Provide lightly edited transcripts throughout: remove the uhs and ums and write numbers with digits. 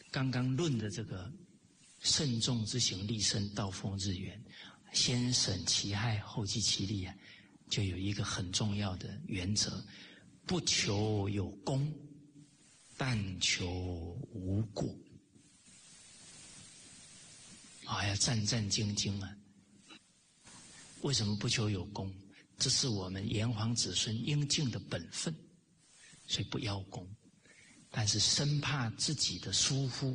刚刚论的这个慎重之行，立身道丰日元，先审其害，后计其利啊，就有一个很重要的原则：不求有功，但求无过。要战战兢兢啊！为什么不求有功？这是我们炎黄子孙应尽的本分，所以不邀功。但是生怕自己的疏忽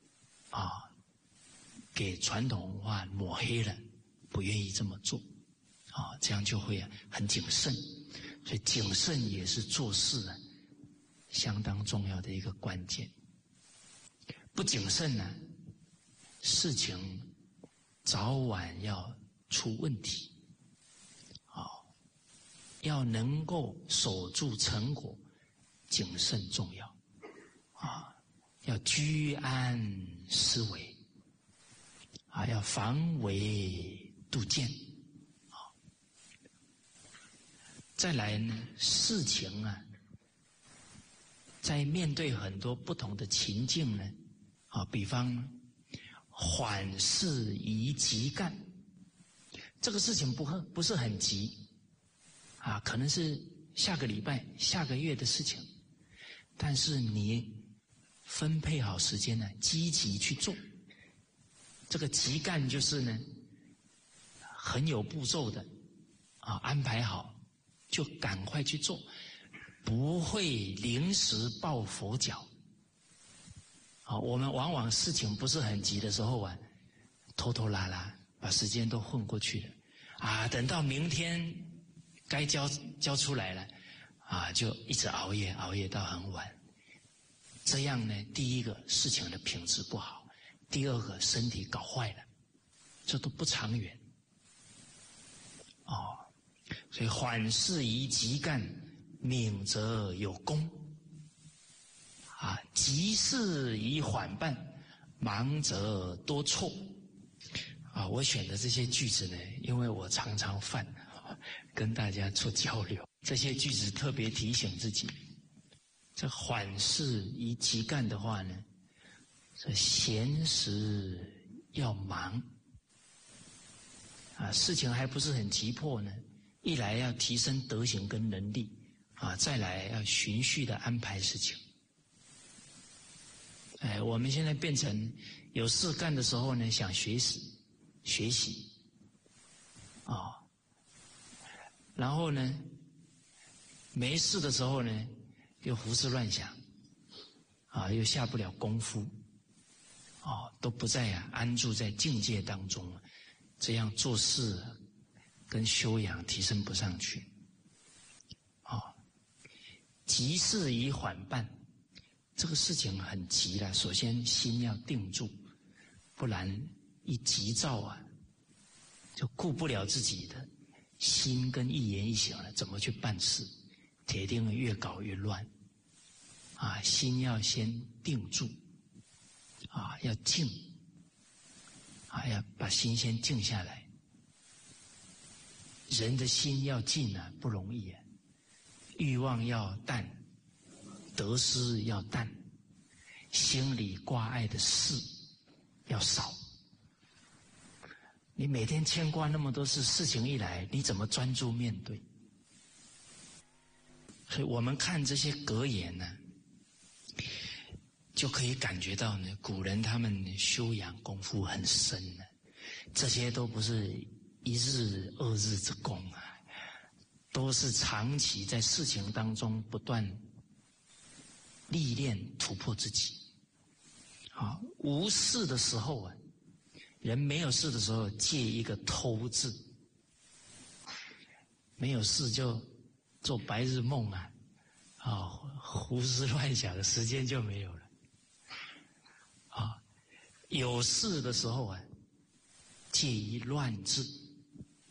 给传统文化抹黑了，不愿意这么做这样就会很谨慎。所以谨慎也是做事相当重要的一个关键。不谨慎呢，事情早晚要出问题要能够守住成果，谨慎重要要居安思危要防微杜渐再来呢，事情在面对很多不同的情境呢比方缓事宜急干，这个事情不是很急可能是下个礼拜、下个月的事情，但是你分配好时间呢，积极去做。这个急干就是呢，很有步骤的安排好就赶快去做，不会临时抱佛脚我们往往事情不是很急的时候拖拖拉拉，把时间都混过去了等到明天该交出来了就一直熬夜到很晚。这样呢，第一个事情的品质不好，第二个身体搞坏了，这都不长远所以缓事宜急干，敏则有功急事宜缓办，忙则多错我选的这些句子呢，因为我常常犯跟大家做交流，这些句子特别提醒自己，这缓事宜急干的话呢，这闲时要忙事情还不是很急迫呢，一来要提升德行跟能力再来要循序的安排事情。我们现在变成有事干的时候呢，想学习然后呢，没事的时候呢，又胡思乱想又下不了功夫都不在安住在境界当中这样做事跟修养提升不上去急事宜缓办，这个事情很急了，首先心要定住，不然一急躁就顾不了自己的心跟一言一行了，怎么去办事，铁定越搞越乱心要先定住要静要把心先静下来。人的心要静不容易欲望要淡，得失要淡，心里挂碍的事要少。你每天牵挂那么多事情一来，你怎么专注面对？所以我们看这些格言就可以感觉到古人他们修养功夫很深这些都不是一日二日之功都是长期在事情当中不断历练突破自己无事的时候人没有事的时候借一个偷字，没有事就做白日梦胡思乱想的时间就没有了有事的时候借一乱字